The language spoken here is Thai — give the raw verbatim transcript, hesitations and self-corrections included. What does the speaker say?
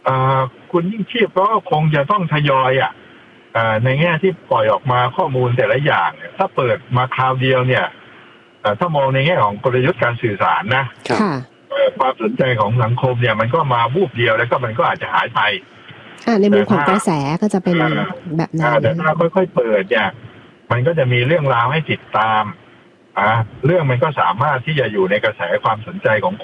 เอ่อคุณยิ่งชีพก็คงจะต้องทยอยอ่ะในแง่ที่ปล่อยออกมาข้อมูลแต่ละอย่างถ้าเปิดมาคราวเดียวเนี่ยถ้ามองในแง่ของกลยุทธ์การสื่อสารนะความสนใจของสังคมเนี่ยมันก็มาวูบเดียวแล้วก็มันก็อาจจะหายไปในมุมของกระแสก็จะเป็นแบบนั้นแต่ถ้าค่อยๆเปิดเนี่ยมันก็จะมีเรื่องราวให้ติดตามอ่าเรื่องมันก็สามารถที่จะอยู่ในกระแสความสนใจของ